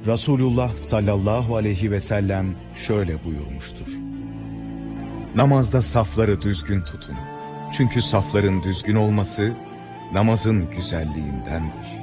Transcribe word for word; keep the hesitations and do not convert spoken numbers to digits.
Resulullah sallallahu aleyhi ve sellem şöyle buyurmuştur: Namazda safları düzgün tutun. Çünkü safların düzgün olması namazın güzelliğindendir.